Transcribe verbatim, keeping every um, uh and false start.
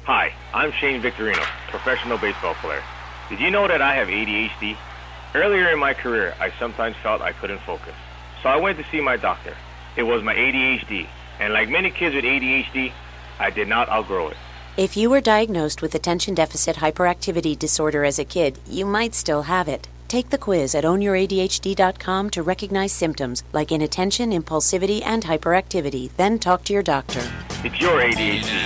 Hi, I'm Shane Victorino, professional baseball player. Did you know that I have A D H D? Earlier in my career, I sometimes felt I couldn't focus. So I went to see my doctor. It was my A D H D, and like many kids with A D H D, I did not outgrow it. If you were diagnosed with attention deficit hyperactivity disorder as a kid, you might still have it. Take the quiz at own your A D H D dot com to recognize symptoms like inattention, impulsivity, and hyperactivity. Then talk to your doctor. It's your A D H D.